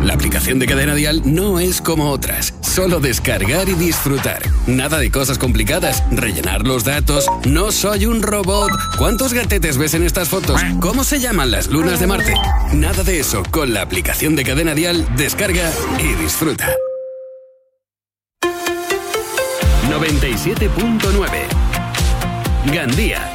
La aplicación de Cadena Dial no es como otras. Solo descargar y disfrutar. Nada de cosas complicadas. Rellenar los datos. No soy un robot. ¿Cuántos gatetes ves en estas fotos? ¿Cómo se llaman las lunas de Marte? Nada de eso. Con la aplicación de Cadena Dial, descarga y disfruta. 97.9 Gandía.